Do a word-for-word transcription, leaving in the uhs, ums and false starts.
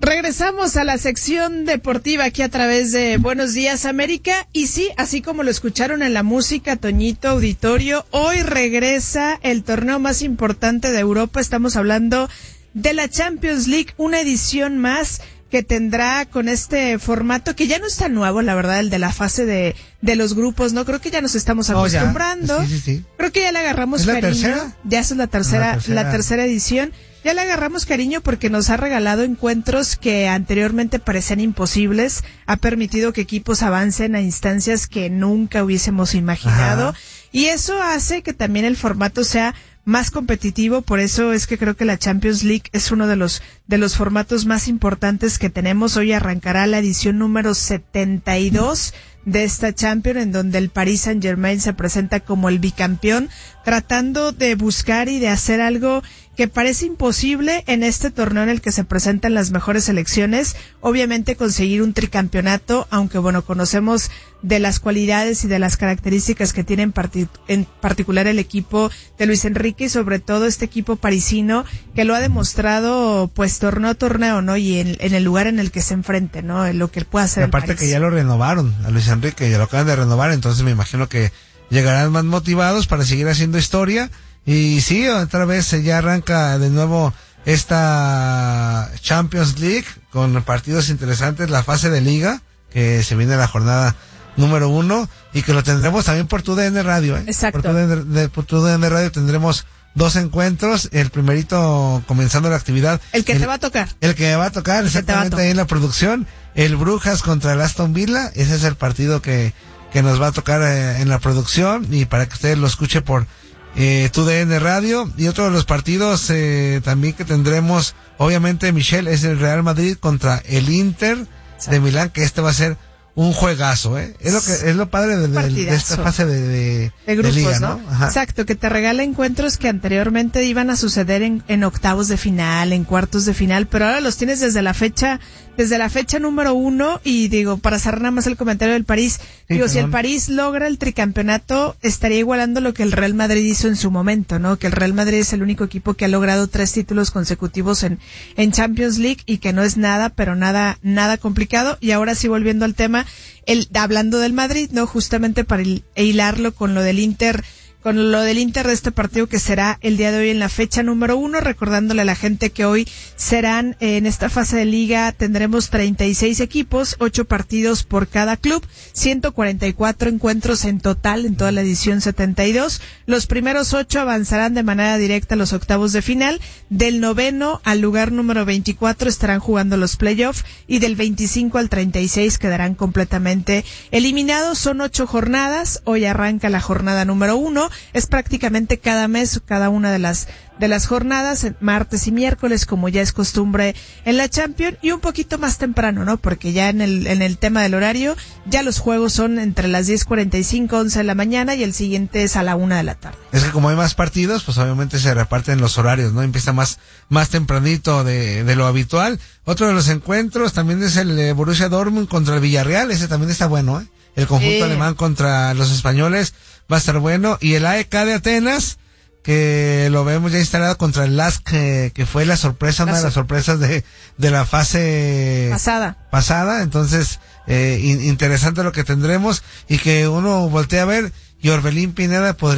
Regresamos a la sección deportiva aquí a través de Buenos Días América. Y sí, así como lo escucharon en la música, Toñito, auditorio, hoy regresa el torneo más importante de Europa. Estamos hablando de la Champions League, una edición más que tendrá con este formato que ya no es tan nuevo, la verdad, el de la fase de, de los grupos, ¿no? Creo que ya nos estamos acostumbrando. Oh, sí, sí, sí. Creo que ya le agarramos ¿Es la cariño. tercera? Ya esa es la tercera, la tercera, la tercera edición. Ya le agarramos cariño porque nos ha regalado encuentros que anteriormente parecían imposibles, ha permitido que equipos avancen a instancias que nunca hubiésemos imaginado. Ajá. Y eso hace que también el formato sea más competitivo, por eso es que creo que la Champions League es uno de los de los formatos más importantes que tenemos. Hoy arrancará la edición número setenta y dos de esta Champions, en donde el Paris Saint-Germain se presenta como el bicampeón, tratando de buscar y de hacer algo que parece imposible en este torneo en el que se presentan las mejores selecciones. Obviamente conseguir un tricampeonato, aunque bueno, conocemos de las cualidades y de las características que tiene en, partic- en particular el equipo de Luis Enrique y sobre todo este equipo parisino que lo ha demostrado pues torneo a torneo, ¿no? Y en, en el lugar en el que se enfrente, ¿no? En lo que puede hacer el Aparte París. que ya lo renovaron, a Luis Enrique, ya lo acaban de renovar, entonces me imagino que llegarán más motivados para seguir haciendo historia. Y sí, otra vez ya arranca de nuevo esta Champions League con partidos interesantes, la fase de liga, que se viene la jornada número uno, y que lo tendremos también por tu D N Radio, ¿eh? Exacto. Por tu D N, por tu D N Radio tendremos dos encuentros, el primerito comenzando la actividad. El que el, te va a tocar. El que va a tocar, exactamente, ahí en la producción, el Brujas contra el Aston Villa, ese es el partido que, que nos va a tocar eh, en la producción, y para que ustedes lo escuchen por Eh, tu D N Radio. Y otro de los partidos eh, también que tendremos, obviamente, Michelle, es el Real Madrid contra el Inter Exacto. de Milán, que este va a ser un juegazo, ¿eh? Es lo que es lo padre de, de, de esta fase de, de, de grupos, de liga, ¿no? ¿no? Ajá. Exacto, que te regala encuentros que anteriormente iban a suceder en, en octavos de final, en cuartos de final, pero ahora los tienes desde la fecha, desde la fecha número uno. Y digo, para cerrar nada más el comentario del París, sí, digo, perdón. Si el París logra el tricampeonato, estaría igualando lo que el Real Madrid hizo en su momento, ¿no? Que el Real Madrid es el único equipo que ha logrado tres títulos consecutivos en, en Champions League, y que no es nada, pero nada, nada complicado. Y ahora sí, volviendo al tema, el, hablando del Madrid, ¿no? Justamente para el, hilarlo con lo del Inter, con lo del Inter de este partido que será el día de hoy en la fecha número uno, recordándole a la gente que hoy serán, eh, en esta fase de liga tendremos treinta y seis equipos, ocho partidos por cada club, ciento cuarenta y cuatro encuentros en total en toda la edición setenta y dos. Los primeros ocho avanzarán de manera directa a los octavos de final. Del noveno al lugar número veinticuatro estarán jugando los playoffs, y del veinticinco al treinta y seis quedarán completamente eliminados. Son ocho jornadas. Hoy arranca la jornada número uno. Es prácticamente cada mes, cada una de las de las jornadas, martes y miércoles, como ya es costumbre en la Champions, y un poquito más temprano, ¿no? Porque ya en el en el tema del horario, ya los juegos son entre las diez cuarenta y cinco, once de la mañana, y el siguiente es a la una de la tarde. Es que como hay más partidos, pues obviamente se reparten los horarios, ¿no? Empieza más más tempranito de, de lo habitual. Otro de los encuentros también es el eh, Borussia Dortmund contra el Villarreal, ese también está bueno, ¿eh? El conjunto eh. alemán contra los españoles va a estar bueno. Y el A E K de Atenas, que lo vemos ya instalado contra el L A S K, que, que fue la sorpresa, una de las sorpresas de, de la fase pasada. pasada. Entonces, eh, in, interesante lo que tendremos, y que uno voltea a ver, y Orbelín Pineda podría